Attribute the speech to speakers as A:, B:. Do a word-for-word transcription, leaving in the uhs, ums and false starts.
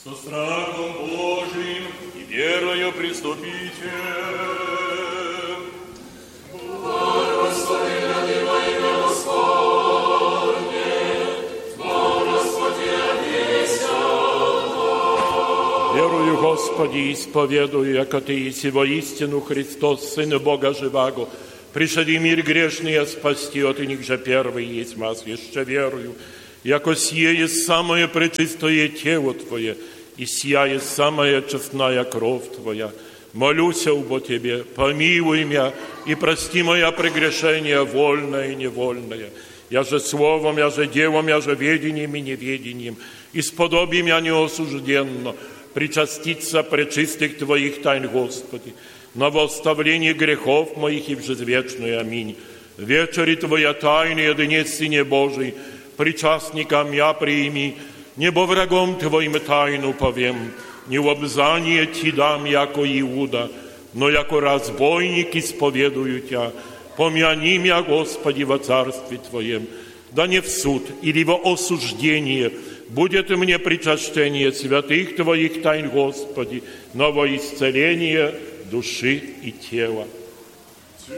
A: Со страхом Божиим и верою приступите.
B: Благослови во имя Господне, Господи, обнися.
C: Верую, Господи, исповедую, яко Ты еси воистину Христос, Сын Бога живаго, пришли мир грешный, а спасти от них же первый есть мас, еще верую, яко сие есть самое пречистое тело Твое, и сия есть самая честная кровь Твоя. Молюся убо Тебе, помилуй меня и прости моя прегрешение вольное и невольное. Я же словом, я же делом, я же ведением и неведением, исподоби меня неосужденно, причаститься пречистых Твоих тайн, Господи, на восставление грехов моих и в жизнь вечную. Аминь. Вечери Твоя тайная, днес Сыне Божий, причастникам я прими, небо врагом Твоим тайну повем, не в обзание Ти дам, яко Иуда, но яко разбойник исповедую Тя. Помяни меня, Господи, во царстве Твоем, да не в суд или во осуждение будет мне причащение святых Твоих тайн, Господи, но во исцеление души и тела.